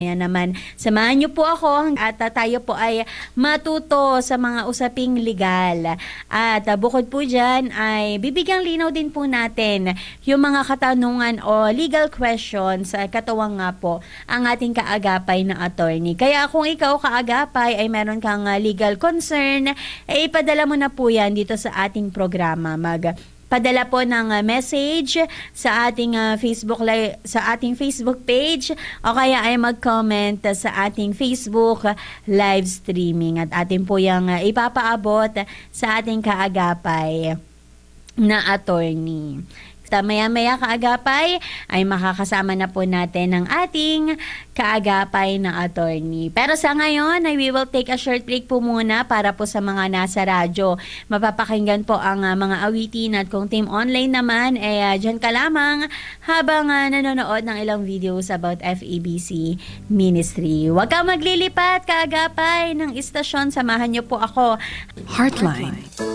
Ayan naman, samahan niyo po ako at tayo po ay matuto sa mga usaping legal. At bukod po dyan ay bibigyang linaw din po natin yung mga katanungan o legal questions. Katuwang nga po ang ating kaagapay na attorney. Kaya kung ikaw kaagapay ay meron kang legal concern, ipadala mo na po yan dito sa ating programa. Padala po ng message sa ating Facebook page o kaya ay mag-comment sa ating Facebook live streaming at atin po yung ipapaabot sa ating kaagapay na attorney. Maya-maya kaagapay ay makakasama na po natin ang ating kaagapay na attorney. Pero sa ngayon ay we will take a short break po muna para po sa mga nasa radyo. Mapapakinggan po ang mga awitin at kung team online naman dyan ka lamang habang nanonood ng ilang videos about FEBC Ministry. Huwag kang maglilipat kaagapay ng istasyon. Samahan niyo po ako. Heartline.